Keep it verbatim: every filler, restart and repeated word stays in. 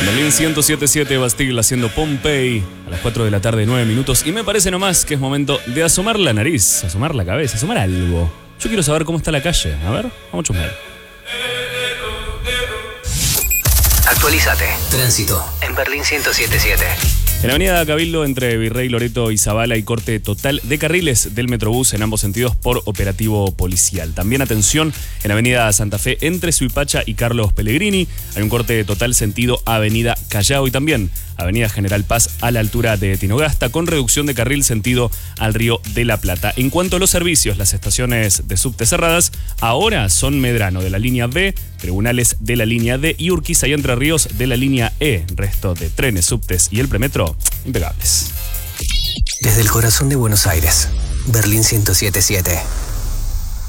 Berlín ciento siete punto siete, Bastille haciendo Pompey a las cuatro de la tarde, nueve minutos. Y me parece nomás que es momento de asomar la nariz, asomar la cabeza, asomar algo. Yo quiero saber cómo está la calle. A ver, vamos a chusmear. Actualízate. Tránsito en Berlín ciento siete punto siete. En la avenida Cabildo, entre Virrey Loreto y Zabala, hay corte total de carriles del Metrobús en ambos sentidos por operativo policial. También atención en avenida Santa Fe, entre Suipacha y Carlos Pellegrini. Hay un corte total sentido avenida Callao y también avenida General Paz a la altura de Tinogasta, con reducción de carril sentido al Río de la Plata. En cuanto a los servicios, las estaciones de subte cerradas ahora son Medrano de la línea B, Tribunales de la línea D y Urquiza y Entre Ríos de la línea E. Resto de trenes, subtes y el premetro impecables. Desde el corazón de Buenos Aires, Berlín ciento siete punto siete.